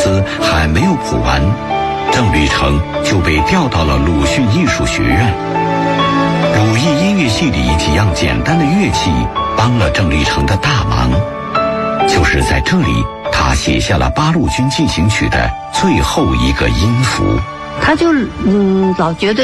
子还没有谱完，郑旅成就被调到了鲁迅艺术学院。鲁艺音乐系里几样简单的乐器帮了郑旅成的大忙，就是在这里他写下了八路军进行曲的最后一个音符。 他就老觉得